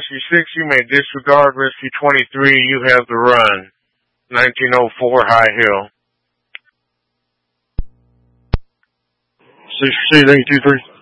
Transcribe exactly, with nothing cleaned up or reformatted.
Rescue six, you may disregard. Rescue twenty-three, you have the run. nineteen oh four High Hill. six C, thank you, two three.